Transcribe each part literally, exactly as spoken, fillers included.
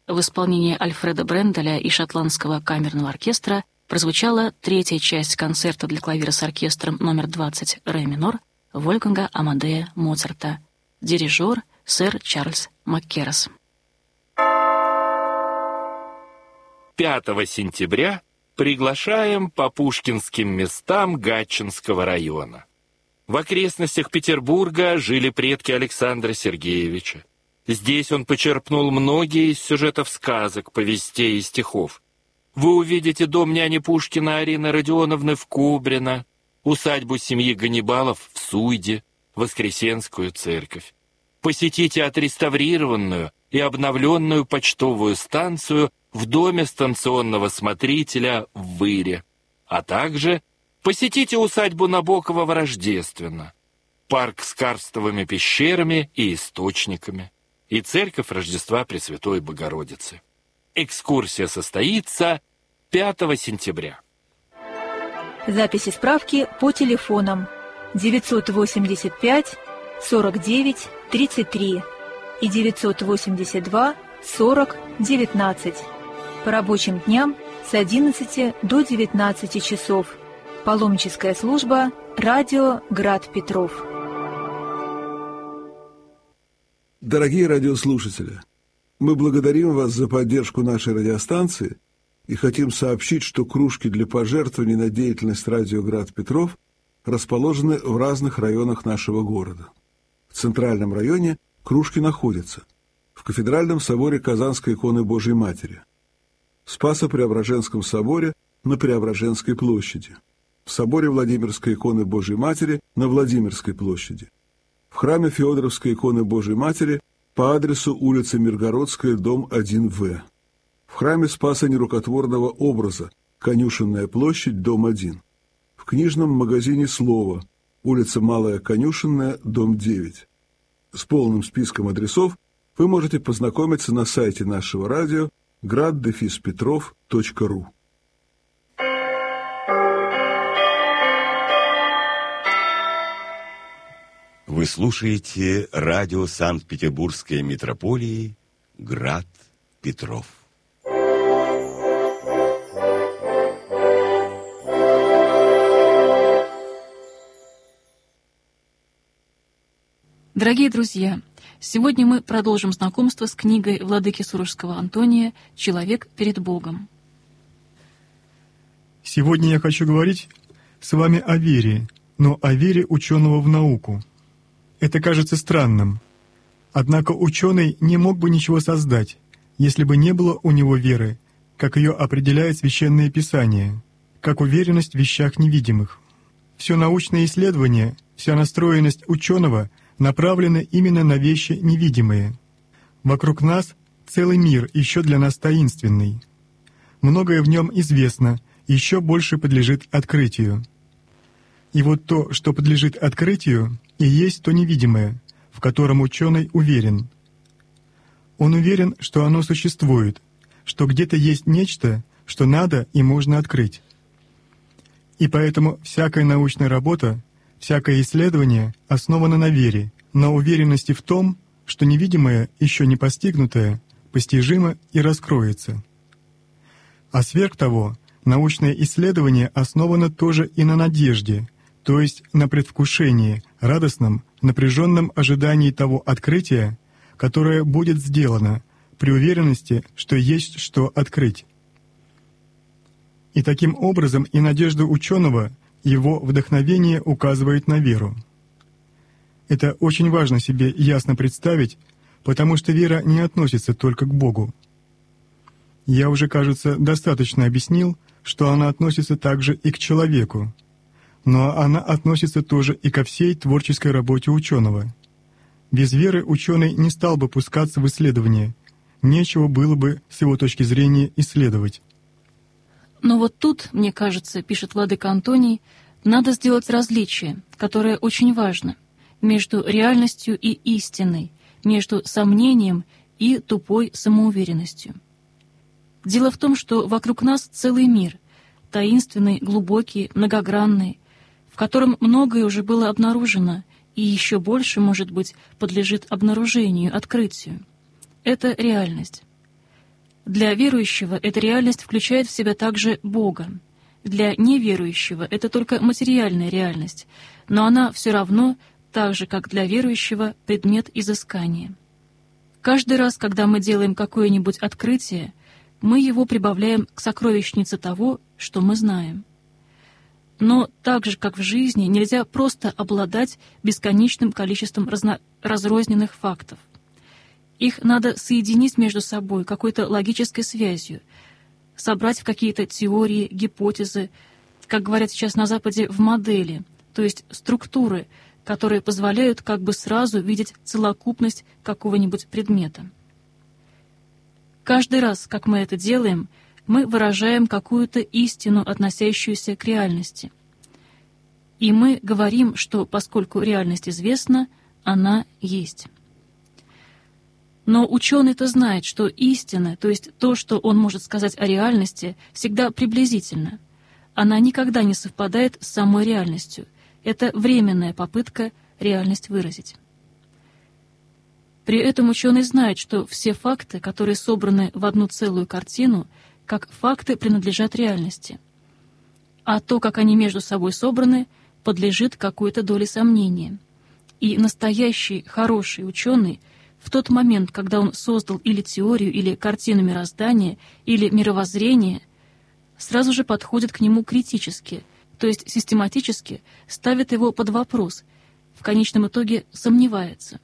в исполнении Альфреда Бренделя и шотландского камерного оркестра прозвучала третья часть концерта для клавира с оркестром номер двадцать ре минор Вольфганга Амадея Моцарта. Дирижер сэр Чарльз Маккерос. пятого сентября приглашаем по пушкинским местам Гатчинского района. В окрестностях Петербурга жили предки Александра Сергеевича. Здесь он почерпнул многие из сюжетов сказок, повестей и стихов. Вы увидите дом няни Пушкина Арины Родионовны в Кубрино, усадьбу семьи Ганнибалов в Суйде, Воскресенскую церковь. Посетите отреставрированную и обновленную почтовую станцию в доме станционного смотрителя в Выре, а также посетите усадьбу Набокова в Рождественно, парк с карстовыми пещерами и источниками и церковь Рождества Пресвятой Богородицы. Экскурсия состоится пятого сентября. Записи справки по телефонам девятьсот восемьдесят пять сорок девять тридцать три и девятьсот восемьдесят два сорок девятнадцать. По рабочим дням с одиннадцати до девятнадцати часов. Паломническая служба «Радио Град Петров». Дорогие радиослушатели, мы благодарим вас за поддержку нашей радиостанции и хотим сообщить, что кружки для пожертвований на деятельность «Радио Град Петров» расположены в разных районах нашего города. В центральном районе кружки находятся в Кафедральном соборе Казанской иконы Божией Матери, в Спасо-Преображенском соборе на Преображенской площади, в соборе Владимирской иконы Божией Матери на Владимирской площади, в храме Феодоровской иконы Божией Матери по адресу улица Миргородская, дом один В, в храме Спаса Нерукотворного образа, Конюшенная площадь, дом один, в книжном магазине «Слово», улица Малая Конюшенная, дом девять. С полным списком адресов вы можете познакомиться на сайте нашего радио град дефис петров точка ру. Вы слушаете радио Санкт-Петербургской митрополии «Град Петров». Дорогие друзья, сегодня мы продолжим знакомство с книгой владыки Сурожского Антония «Человек перед Богом». Сегодня я хочу говорить с вами о вере, но о вере ученого в науку. Это кажется странным. Однако ученый не мог бы ничего создать, если бы не было у него веры, как ее определяет Священное Писание, как уверенность в вещах невидимых. Все научное исследование, вся настроенность ученого направлены именно на вещи невидимые. Вокруг нас целый мир еще для нас таинственный. Многое в нем известно, еще больше подлежит открытию. И вот то, что подлежит открытию, и есть то невидимое, в котором ученый уверен. Он уверен, что оно существует, что где-то есть нечто, что надо и можно открыть. И поэтому всякая научная работа, всякое исследование основано на вере, на уверенности в том, что невидимое, еще не постигнутое, постижимо и раскроется. А сверх того, научное исследование основано тоже и на надежде, то есть на предвкушении, радостном, напряженном ожидании того открытия, которое будет сделано, при уверенности, что есть что открыть. И таким образом и надежда ученого, его вдохновение указывает на веру. Это очень важно себе ясно представить, потому что вера не относится только к Богу. Я уже, кажется, достаточно объяснил, что она относится также и к человеку, но она относится тоже и ко всей творческой работе ученого. Без веры ученый не стал бы пускаться в исследование, нечего было бы, с его точки зрения, исследовать. Но вот тут, мне кажется, пишет владыка Антоний, надо сделать различие, которое очень важно, между реальностью и истиной, между сомнением и тупой самоуверенностью. Дело в том, что вокруг нас целый мир, таинственный, глубокий, многогранный, в котором многое уже было обнаружено, и еще больше, может быть, подлежит обнаружению, открытию. Это реальность. Для верующего эта реальность включает в себя также Бога. Для неверующего это только материальная реальность, но она все равно, так же как для верующего, предмет изыскания. Каждый раз, когда мы делаем какое-нибудь открытие, мы его прибавляем к сокровищнице того, что мы знаем. Но так же, как в жизни, нельзя просто обладать бесконечным количеством разно... разрозненных фактов. Их надо соединить между собой какой-то логической связью, собрать в какие-то теории, гипотезы, как говорят сейчас на Западе, в модели, то есть структуры, которые позволяют как бы сразу видеть целокупность какого-нибудь предмета. Каждый раз, как мы это делаем, мы выражаем какую-то истину, относящуюся к реальности. И мы говорим, что поскольку реальность известна, она есть. Но ученый-то знает, что истина, то есть то, что он может сказать о реальности, всегда приблизительно. Она никогда не совпадает с самой реальностью. Это временная попытка реальность выразить. При этом ученый знает, что все факты, которые собраны в одну целую картину, как факты принадлежат реальности. А то, как они между собой собраны, подлежит какой-то доле сомнения. И настоящий, хороший ученый в тот момент, когда он создал или теорию, или картину мироздания, или мировоззрение, сразу же подходит к нему критически, то есть систематически ставит его под вопрос, в конечном итоге сомневается.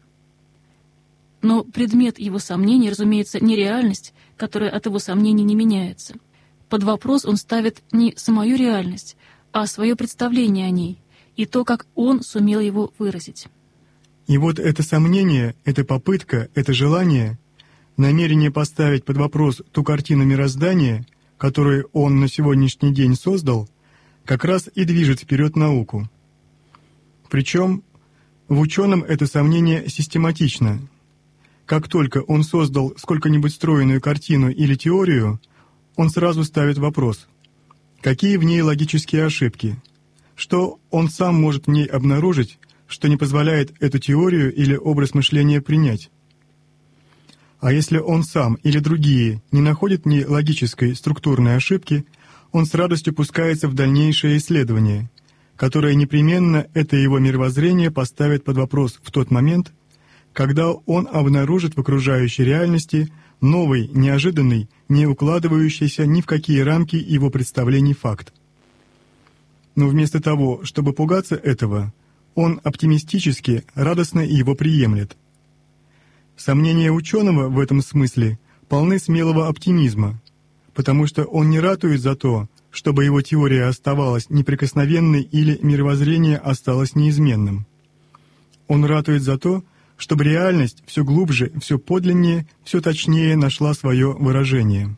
Но предмет его сомнений, разумеется, не реальность, которая от его сомнений не меняется. Под вопрос он ставит не самую реальность, а свое представление о ней и то, как он сумел его выразить. И вот это сомнение, эта попытка, это желание, намерение поставить под вопрос ту картину мироздания, которую он на сегодняшний день создал, как раз и движет вперед науку. Причем в ученом это сомнение систематично. Как только он создал сколько-нибудь стройную картину или теорию, он сразу ставит вопрос, какие в ней логические ошибки, что он сам может в ней обнаружить, что не позволяет эту теорию или образ мышления принять. А если он сам или другие не находят в ней логической структурной ошибки, он с радостью пускается в дальнейшее исследование, которое непременно это его мировоззрение поставит под вопрос в тот момент, когда он обнаружит в окружающей реальности новый, неожиданный, не укладывающийся ни в какие рамки его представлений факт. Но вместо того, чтобы пугаться этого, он оптимистически, радостно его приемлет. Сомнения ученого в этом смысле полны смелого оптимизма, потому что он не ратует за то, чтобы его теория оставалась неприкосновенной или мировоззрение осталось неизменным. Он ратует за то, чтобы реальность все глубже, все подлиннее, все точнее нашла свое выражение.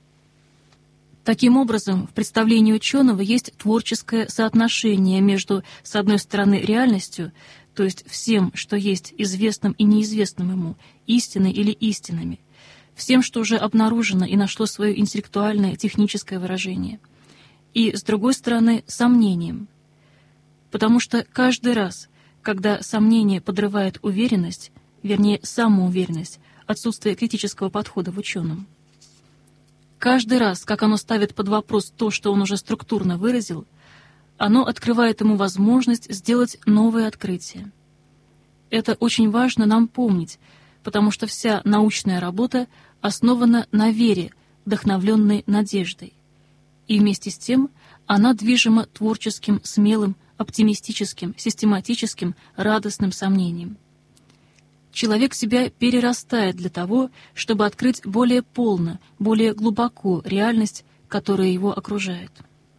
Таким образом, в представлении ученого есть творческое соотношение между, с одной стороны, реальностью, то есть всем, что есть известным и неизвестным ему, истиной или истинами, всем, что уже обнаружено и нашло свое интеллектуальное, техническое выражение, и, с другой стороны, сомнением. Потому что каждый раз, когда сомнение подрывает уверенность, вернее, самоуверенность, отсутствие критического подхода в ученом, каждый раз, как оно ставит под вопрос то, что он уже структурно выразил, оно открывает ему возможность сделать новые открытия. Это очень важно нам помнить, потому что вся научная работа основана на вере, вдохновленной надеждой. И вместе с тем она движима творческим, смелым, оптимистическим, систематическим, радостным сомнением. Человек себя перерастает для того, чтобы открыть более полно, более глубоко реальность, которая его окружает.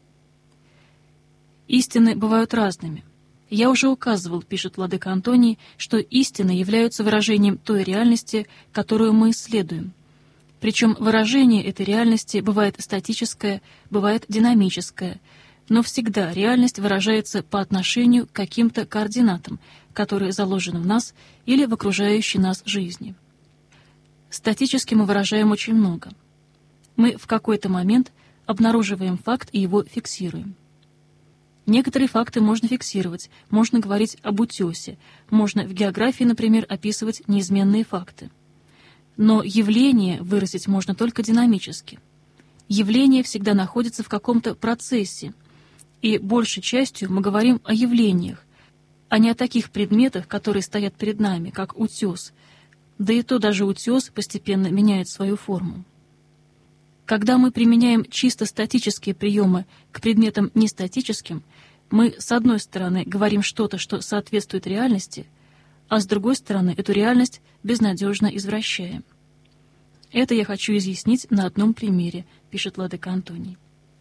Истины бывают разными. Я уже указывал, пишет владыка Антоний, что истины являются выражением той реальности, которую мы исследуем. Причем выражение этой реальности бывает статическое, бывает динамическое, но всегда реальность выражается по отношению к каким-то координатам, которые заложены в нас или в окружающей нас жизни. Статически мы выражаем очень много. Мы в какой-то момент обнаруживаем факт и его фиксируем. Некоторые факты можно фиксировать, можно говорить об утесе, можно в географии, например, описывать неизменные факты. Но явление выразить можно только динамически. Явление всегда находится в каком-то процессе, и большей частью мы говорим о явлениях, а не о таких предметах, которые стоят перед нами, как утес, да и то даже утес постепенно меняет свою форму. Когда мы применяем чисто статические приемы к предметам нестатическим, мы, с одной стороны, говорим что-то, что соответствует реальности, а с другой стороны, эту реальность безнадежно извращаем. Это я хочу изъяснить на одном примере, пишет владыка Антоний.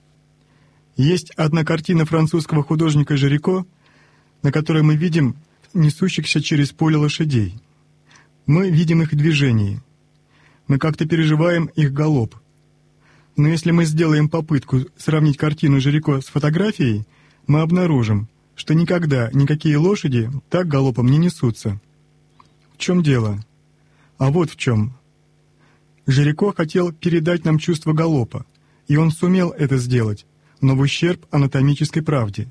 Есть одна картина французского художника Жирико, на которой мы видим несущихся через поле лошадей. Мы видим их движение. Мы как-то переживаем их галоп. Но если мы сделаем попытку сравнить картину Жирико с фотографией, мы обнаружим, что никогда никакие лошади так галопом не несутся. В чем дело? А вот в чем. Жирико хотел передать нам чувство галопа, и он сумел это сделать, но в ущерб анатомической правде.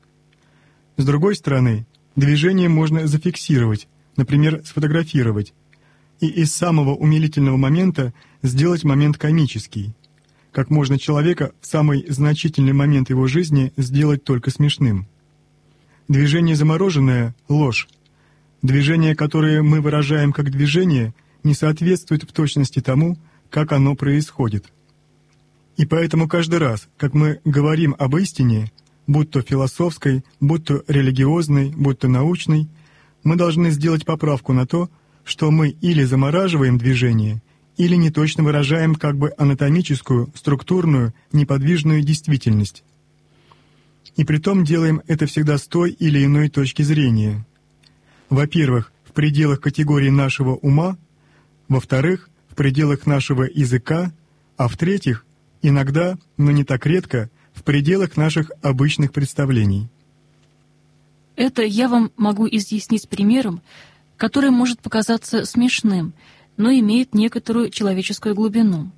С другой стороны, движение можно зафиксировать, например, сфотографировать, и из самого умилительного момента сделать момент комический. Как можно человека в самый значительный момент его жизни сделать только смешным. Движение замороженное — ложь. Движение, которое мы выражаем как движение, не соответствует в точности тому, как оно происходит. И поэтому каждый раз, как мы говорим об истине, будь то философской, будь то религиозной, будь то научной, мы должны сделать поправку на то, что мы или замораживаем движение, или неточно выражаем как бы анатомическую, структурную, неподвижную действительность. И притом делаем это всегда с той или иной точки зрения. Во-первых, в пределах категории нашего ума, во-вторых, в пределах нашего языка, а в-третьих, иногда, но не так редко, в пределах наших обычных представлений. Это я вам могу изъяснить примером, который может показаться смешным, но имеет некоторую человеческую глубину.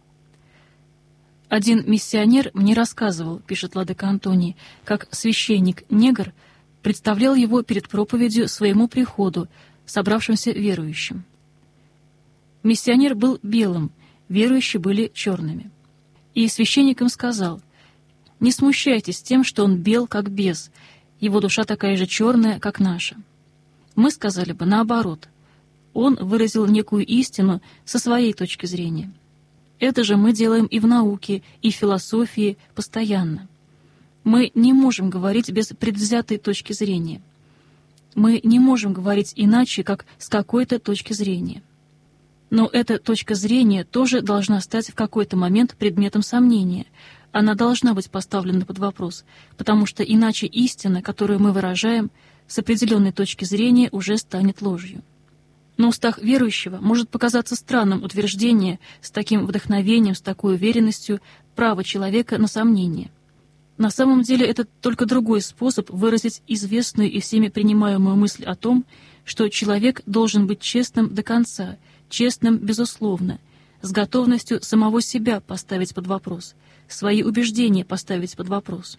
Один миссионер мне рассказывал, пишет владыка Антоний, как священник-негр представлял его перед проповедью своему приходу, собравшимся верующим. Миссионер был белым, верующие были черными. И священник им сказал: «Не смущайтесь тем, что он бел, как бес, его душа такая же черная, как наша». Мы сказали бы наоборот. Он выразил некую истину со своей точки зрения. Это же мы делаем и в науке, и в философии постоянно. Мы не можем говорить без предвзятой точки зрения. Мы не можем говорить иначе, как с какой-то точки зрения. Но эта точка зрения тоже должна стать в какой-то момент предметом сомнения. Она должна быть поставлена под вопрос, потому что иначе истина, которую мы выражаем, с определенной точки зрения уже станет ложью. На устах верующего может показаться странным утверждение с таким вдохновением, с такой уверенностью права человека на сомнение. На самом деле это только другой способ выразить известную и всеми принимаемую мысль о том, что человек должен быть честным до конца, честным безусловно, с готовностью самого себя поставить под вопрос, свои убеждения поставить под вопрос.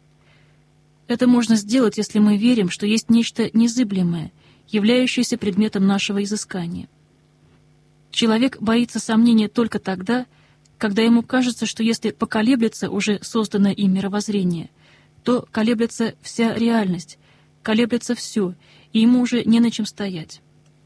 Это можно сделать, если мы верим, что есть нечто незыблемое, являющееся предметом нашего изыскания. Человек боится сомнения только тогда, когда ему кажется, что если поколеблется уже созданное им мировоззрение, то колеблется вся реальность, колеблется все, и ему уже не на чем стоять.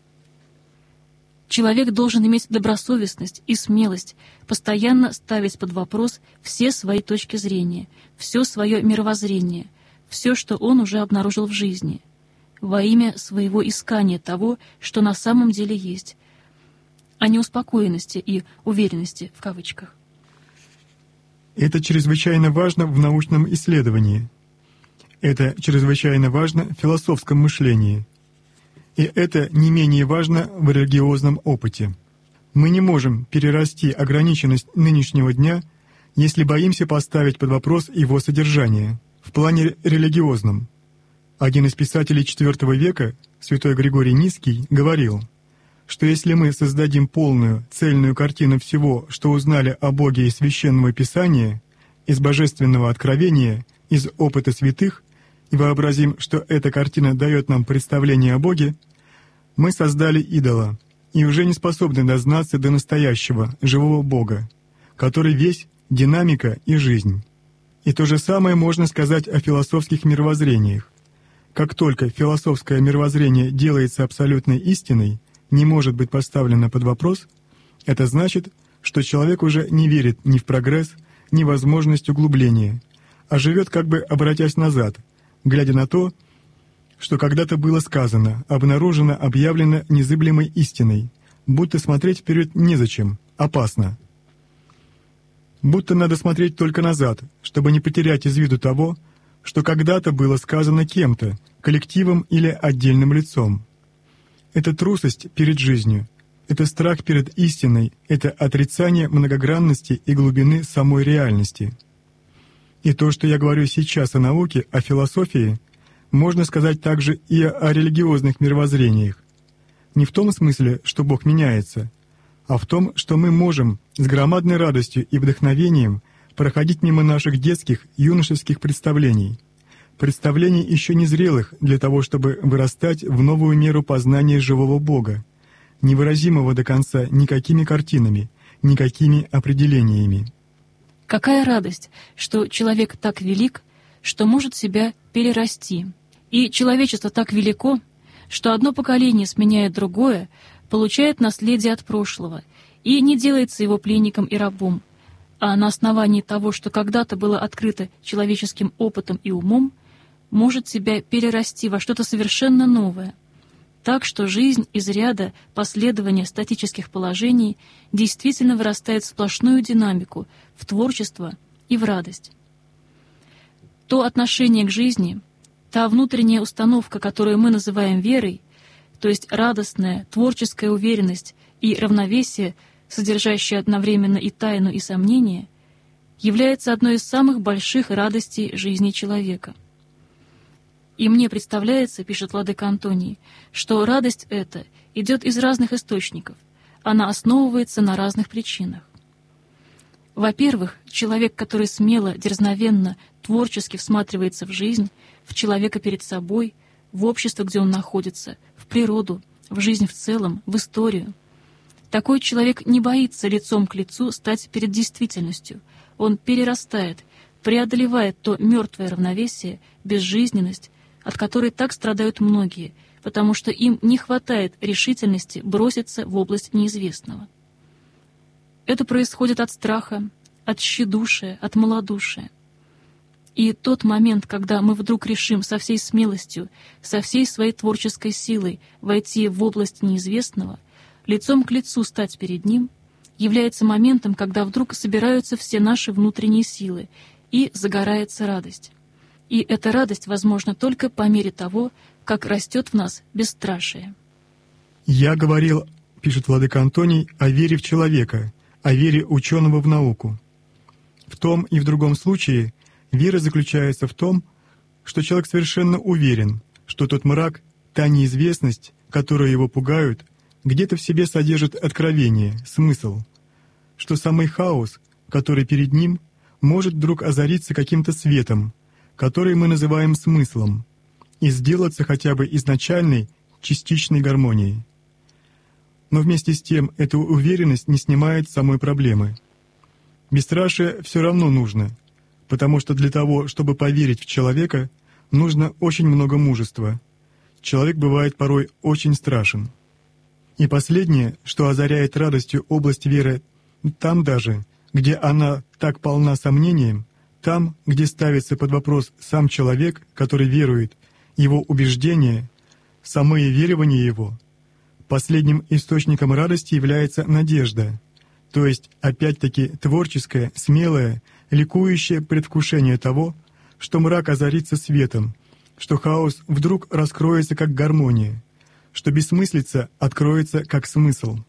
Человек должен иметь добросовестность и смелость постоянно ставить под вопрос все свои точки зрения, все свое мировоззрение, все, что он уже обнаружил в жизни, во имя своего искания того, что на самом деле есть, а не успокоенности и уверенности в кавычках. Это чрезвычайно важно в научном исследовании. Это чрезвычайно важно в философском мышлении. И это не менее важно в религиозном опыте. Мы не можем перерасти ограниченность нынешнего дня, если боимся поставить под вопрос его содержание в плане религиозном. Один из писателей четвёртого века, святой Григорий Низкий, говорил, что если мы создадим полную, цельную картину всего, что узнали о Боге из Священного Писания, из Божественного Откровения, из опыта святых, и вообразим, что эта картина дает нам представление о Боге, мы создали идола, и уже не способны дознаться до настоящего, живого Бога, который весь динамика и жизнь. И то же самое можно сказать о философских мировоззрениях. Как только философское мировоззрение делается абсолютной истиной, не может быть поставлено под вопрос, это значит, что человек уже не верит ни в прогресс, ни в возможность углубления, а живет как бы обратясь назад, глядя на то, что когда-то было сказано, обнаружено, объявлено незыблемой истиной, будто смотреть вперед незачем, опасно. Будто надо смотреть только назад, чтобы не потерять из виду того, что когда-то было сказано кем-то, коллективом или отдельным лицом. Это трусость перед жизнью, это страх перед истиной, это отрицание многогранности и глубины самой реальности. И то, что я говорю сейчас о науке, о философии, можно сказать также и о религиозных мировоззрениях. Не в том смысле, что Бог меняется, а в том, что мы можем с громадной радостью и вдохновением проходить мимо наших детских, юношеских представлений, представлений еще незрелых для того, чтобы вырастать в новую меру познания живого Бога, невыразимого до конца никакими картинами, никакими определениями. Какая радость, что человек так велик, что может себя перерасти, и человечество так велико, что одно поколение сменяет другое, получает наследие от прошлого и не делается его пленником и рабом, а на основании того, что когда-то было открыто человеческим опытом и умом, может себя перерасти во что-то совершенно новое. Так что жизнь из ряда последования статических положений действительно вырастает в сплошную динамику, в творчество и в радость. То отношение к жизни, та внутренняя установка, которую мы называем верой, то есть радостная, творческая уверенность и равновесие, содержащее одновременно и тайну, и сомнение, является одной из самых больших радостей жизни человека. И мне представляется, пишет владыка Антоний, что радость эта идет из разных источников, она основывается на разных причинах. Во-первых, человек, который смело, дерзновенно, творчески всматривается в жизнь, в человека перед собой, в общество, где он находится, в природу, в жизнь в целом, в историю. Такой человек не боится лицом к лицу стать перед действительностью. Он перерастает, преодолевает то мертвое равновесие, безжизненность, от которой так страдают многие, потому что им не хватает решительности броситься в область неизвестного. Это происходит от страха, от тщедушия, от малодушия. И тот момент, когда мы вдруг решим со всей смелостью, со всей своей творческой силой войти в область неизвестного, лицом к лицу стать перед ним, является моментом, когда вдруг собираются все наши внутренние силы, и загорается радость. И эта радость возможна только по мере того, как растет в нас бесстрашие. «Я говорил, — пишет владыка Антоний, — о вере в человека, о вере ученого в науку. В том и в другом случае вера заключается в том, что человек совершенно уверен, что тот мрак, та неизвестность, которая его пугают, где-то в себе содержит откровение, смысл, что самый хаос, который перед ним, может вдруг озариться каким-то светом, который мы называем смыслом, и сделаться хотя бы изначальной, частичной гармонией. Но вместе с тем эта уверенность не снимает самой проблемы. Бесстрашие все равно нужно, потому что для того, чтобы поверить в человека, нужно очень много мужества. Человек бывает порой очень страшен. И последнее, что озаряет радостью область веры, там даже, где она так полна сомнением, там, где ставится под вопрос сам человек, который верует, его убеждения, самые верования его, последним источником радости является надежда, то есть, опять-таки, творческое, смелое, ликующее предвкушение того, что мрак озарится светом, что хаос вдруг раскроется как гармония, что бессмыслица откроется как смысл.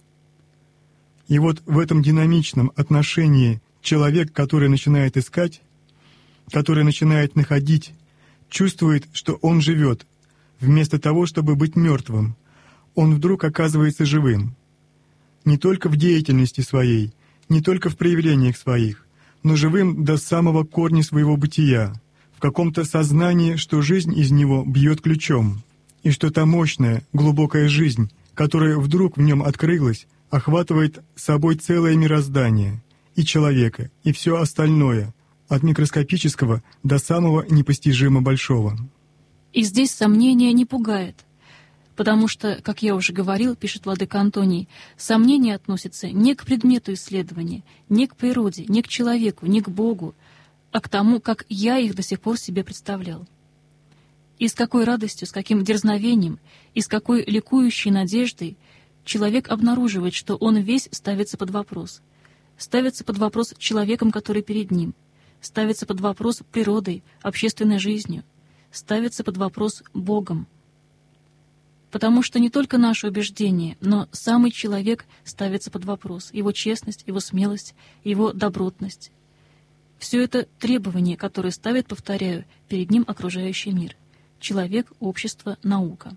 И вот в этом динамичном отношении человек, который начинает искать, который начинает находить, чувствует, что он живет, вместо того, чтобы быть мертвым, он вдруг оказывается живым. Не только в деятельности своей, не только в проявлениях своих, но живым до самого корня своего бытия, в каком-то сознании, что жизнь из него бьет ключом, и что та мощная, глубокая жизнь, которая вдруг в нем открылась, охватывает собой целое мироздание, и человека, и все остальное, от микроскопического до самого непостижимо большого. И здесь сомнение не пугает, потому что, как я уже говорил, пишет владыка Антоний, сомнение относится не к предмету исследования, не к природе, не к человеку, не к Богу, а к тому, как я их до сих пор себе представлял. И с какой радостью, с каким дерзновением и с какой ликующей надеждой человек обнаруживает, что он весь ставится под вопрос. Ставится под вопрос человеком, который перед ним. Ставится под вопрос природой, общественной жизнью. Ставится под вопрос Богом. Потому что не только наше убеждение, но самый человек ставится под вопрос. Его честность, его смелость, его добротность. Все это требования, которые ставит, повторяю, перед ним окружающий мир. Человек, общество, наука.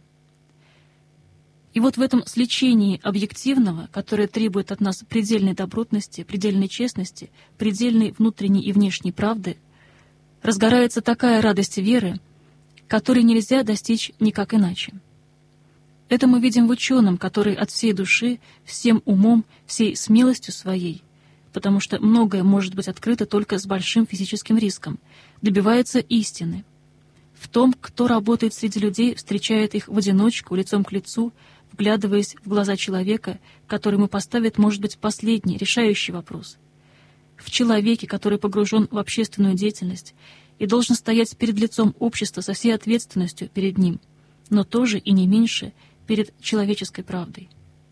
И вот в этом сличении объективного, которое требует от нас предельной добротности, предельной честности, предельной внутренней и внешней правды, разгорается такая радость веры, которой нельзя достичь никак иначе. Это мы видим в ученом, который от всей души, всем умом, всей смелостью своей, потому что многое может быть открыто только с большим физическим риском, добивается истины. В том, кто работает среди людей, встречает их в одиночку, лицом к лицу, вглядываясь в глаза человека, который ему поставит, может быть, последний, решающий вопрос. В человеке, который погружен в общественную деятельность и должен стоять перед лицом общества со всей ответственностью перед ним, но тоже и не меньше перед человеческой правдой.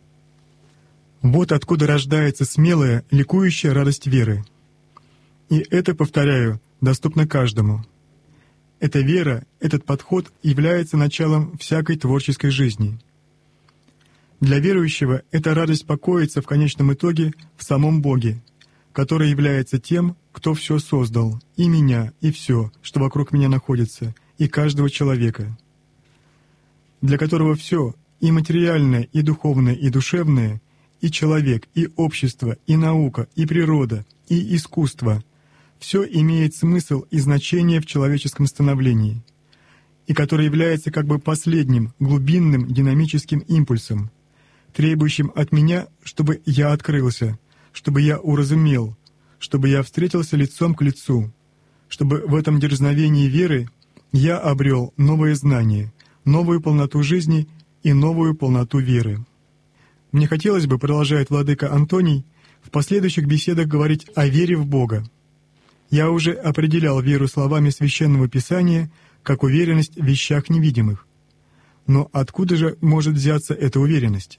Вот откуда рождается смелая, ликующая радость веры. И это, повторяю, доступно каждому. Эта вера, этот подход является началом всякой творческой жизни. Для верующего эта радость покоится в конечном итоге в самом Боге, который является тем, кто все создал, и меня, и все, что вокруг меня находится, и каждого человека, для которого все, и материальное, и духовное, и душевное, и человек, и общество, и наука, и природа, и искусство — все имеет смысл и значение в человеческом становлении, и который является как бы последним, глубинным динамическим импульсом, требующим от меня, чтобы я открылся, чтобы я уразумел, чтобы я встретился лицом к лицу, чтобы в этом дерзновении веры я обрел новое знание, новую полноту жизни и новую полноту веры. Мне хотелось бы, продолжает владыка Антоний, в последующих беседах говорить о вере в Бога. Я уже определял веру словами Священного Писания как уверенность в вещах невидимых. Но откуда же может взяться эта уверенность?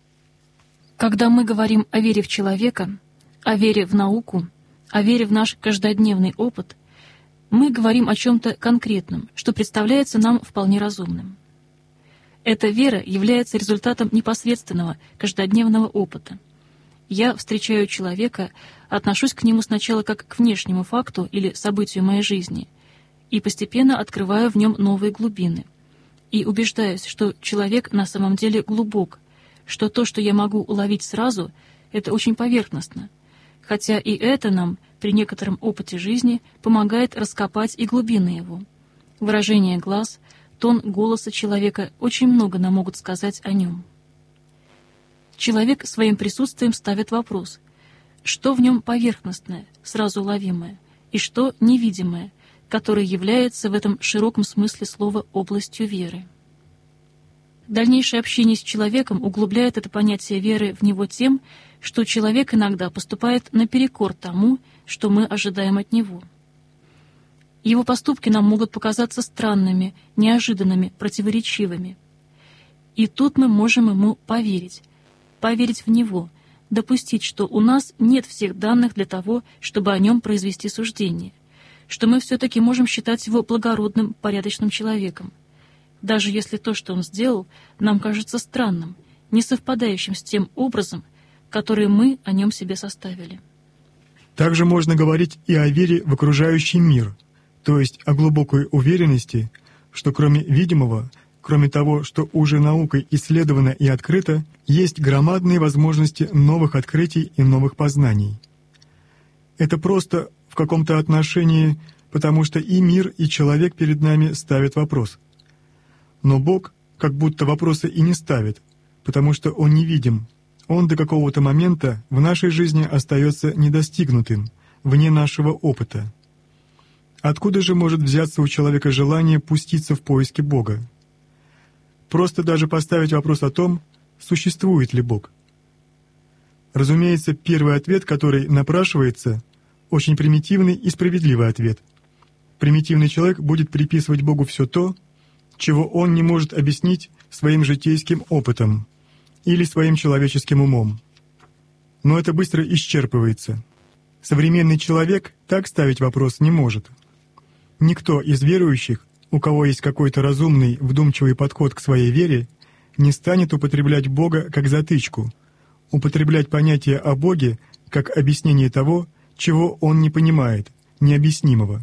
Когда мы говорим о вере в человека, о вере в науку, о вере в наш каждодневный опыт, мы говорим о чем-то конкретном, что представляется нам вполне разумным. Эта вера является результатом непосредственного каждодневного опыта. Я встречаю человека, отношусь к нему сначала как к внешнему факту или событию моей жизни, и постепенно открываю в нем новые глубины. И убеждаюсь, что человек на самом деле глубок, что то, что я могу уловить сразу, это очень поверхностно, хотя и это нам при некотором опыте жизни помогает раскопать и глубины его. Выражение глаз, тон голоса человека очень много нам могут сказать о нем. Человек своим присутствием ставит вопрос, что в нем поверхностное, сразу уловимое, и что невидимое, которое является в этом широком смысле слова областью веры. Дальнейшее общение с человеком углубляет это понятие веры в него тем, что человек иногда поступает наперекор тому, что мы ожидаем от него. Его поступки нам могут показаться странными, неожиданными, противоречивыми. И тут мы можем ему поверить, поверить в него, допустить, что у нас нет всех данных для того, чтобы о нем произвести суждение, что мы все-таки можем считать его благородным, порядочным человеком, даже если то, что он сделал, нам кажется странным, не совпадающим с тем образом, который мы о нем себе составили. Также можно говорить и о вере в окружающий мир, то есть о глубокой уверенности, что кроме видимого, кроме того, что уже наукой исследовано и открыто, есть громадные возможности новых открытий и новых познаний. Это просто в каком-то отношении, потому что и мир, и человек перед нами ставят вопрос. Но Бог как будто вопросы и не ставит, потому что он невидим. Он до какого-то момента в нашей жизни остается недостигнутым, вне нашего опыта. Откуда же может взяться у человека желание пуститься в поиски Бога? Просто даже поставить вопрос о том, существует ли Бог. Разумеется, первый ответ, который напрашивается, очень примитивный и справедливый ответ. Примитивный человек будет приписывать Богу все то, чего он не может объяснить своим житейским опытом или своим человеческим умом. Но это быстро исчерпывается. Современный человек так ставить вопрос не может. Никто из верующих, у кого есть какой-то разумный, вдумчивый подход к своей вере, не станет употреблять Бога как затычку, употреблять понятие о Боге как объяснение того, чего он не понимает, необъяснимого.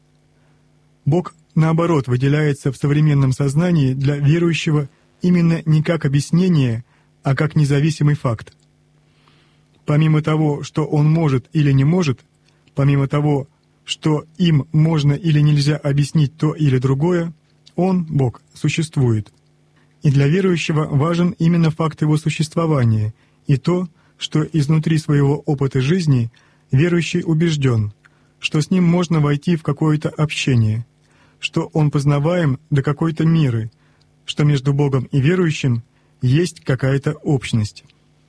Бог, наоборот, выделяется в современном сознании для верующего именно не как объяснение, а как независимый факт. Помимо того, что он может или не может, помимо того, что им можно или нельзя объяснить то или другое, он, Бог, существует. И для верующего важен именно факт его существования и то, что изнутри своего опыта жизни верующий убежден, что с ним можно войти в какое-то общение, что он познаваем до какой-то меры, что между Богом и верующим есть какая-то общность.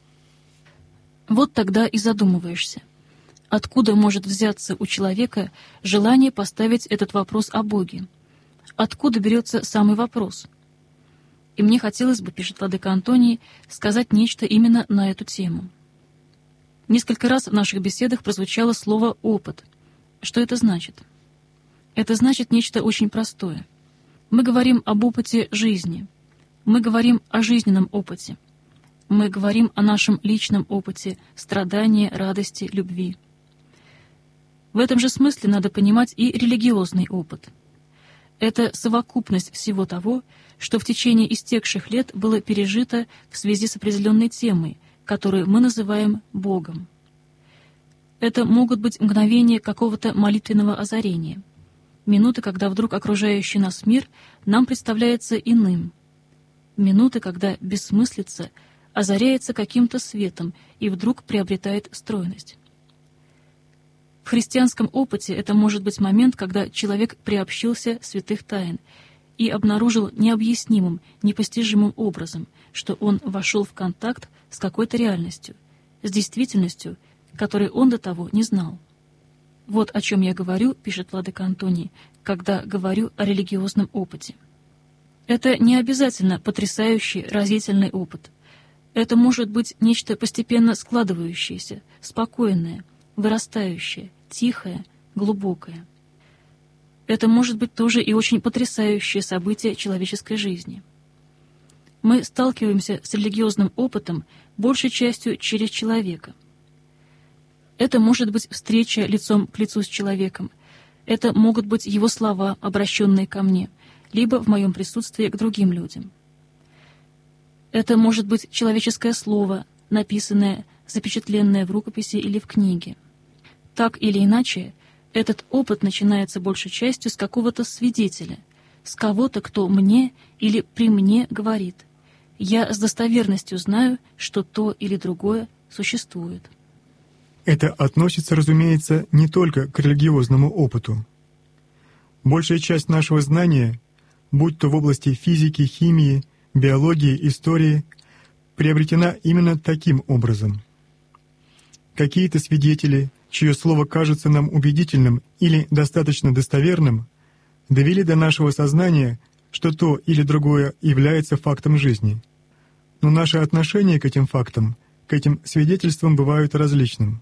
Вот тогда и задумываешься, откуда может взяться у человека желание поставить этот вопрос о Боге? Откуда берется самый вопрос? И мне хотелось бы, пишет владыка Антоний, сказать нечто именно на эту тему. Несколько раз в наших беседах прозвучало слово «опыт». Что это значит? Это значит нечто очень простое. Мы говорим об опыте жизни. Мы говорим о жизненном опыте. Мы говорим о нашем личном опыте страдания, радости, любви. В этом же смысле надо понимать и религиозный опыт. Это совокупность всего того, что в течение истекших лет было пережито в связи с определенной темой, которую мы называем Богом. Это могут быть мгновения какого-то молитвенного озарения, минуты, когда вдруг окружающий нас мир нам представляется иным, минуты, когда бессмыслица озаряется каким-то светом и вдруг приобретает стройность. В христианском опыте это может быть момент, когда человек приобщился святых тайн и обнаружил необъяснимым, непостижимым образом, что он вошел в контакт с какой-то реальностью, с действительностью, которой он до того не знал. Вот о чем я говорю, пишет владыка Антоний, когда говорю о религиозном опыте. Это не обязательно потрясающий, разительный опыт. Это может быть нечто постепенно складывающееся, спокойное, вырастающее, тихое, глубокое. Это может быть тоже и очень потрясающее событие человеческой жизни. Мы сталкиваемся с религиозным опытом большей частью через человека. Это может быть встреча лицом к лицу с человеком. Это могут быть его слова, обращенные ко мне, либо в моем присутствии к другим людям. Это может быть человеческое слово, написанное, запечатленное в рукописи или в книге. Так или иначе, этот опыт начинается большей частью с какого-то свидетеля, с кого-то, кто мне или при мне говорит. Я с достоверностью знаю, что то или другое существует. Это относится, разумеется, не только к религиозному опыту. Большая часть нашего знания, будь то в области физики, химии, биологии, истории, приобретена именно таким образом. Какие-то свидетели, чье слово кажется нам убедительным или достаточно достоверным, довели до нашего сознания, что то или другое является фактом жизни. Но наши отношения к этим фактам, к этим свидетельствам бывают различным.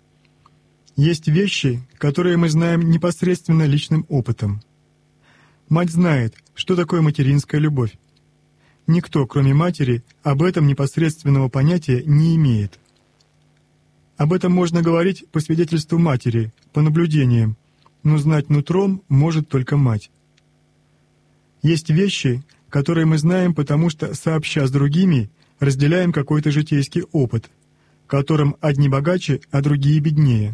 Есть вещи, которые мы знаем непосредственно личным опытом. Мать знает, что такое материнская любовь. Никто, кроме матери, об этом непосредственного понятия не имеет. Об этом можно говорить по свидетельству матери, по наблюдениям, но знать нутром может только мать. Есть вещи, которые мы знаем, потому что, сообща с другими, разделяем какой-то житейский опыт, которым одни богаче, а другие беднее.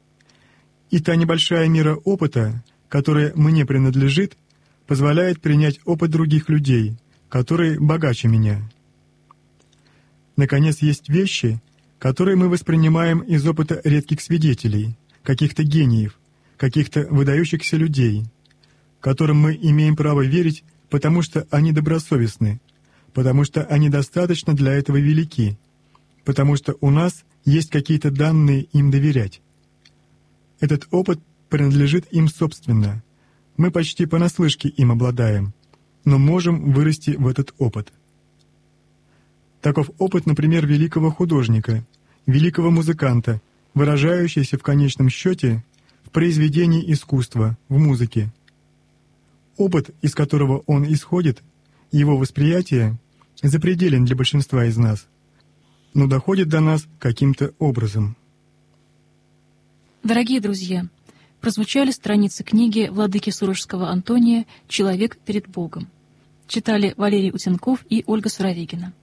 И та небольшая мера опыта, которая мне принадлежит, позволяет принять опыт других людей, которые богаче меня. Наконец, есть вещи, которые мы воспринимаем из опыта редких свидетелей, каких-то гениев, каких-то выдающихся людей, которым мы имеем право верить, потому что они добросовестны, потому что они достаточно для этого велики, потому что у нас есть какие-то данные им доверять. Этот опыт принадлежит им собственно. Мы почти понаслышке им обладаем, но можем вырасти в этот опыт. Таков опыт, например, великого художника, великого музыканта, выражающийся в конечном счете в произведении искусства, в музыке. Опыт, из которого он исходит, его восприятие, запределен для большинства из нас, но доходит до нас каким-то образом. Дорогие друзья, прозвучали страницы книги владыки Сурожского Антония «Человек перед Богом». Читали Валерий Утенков и Ольга Суровегина.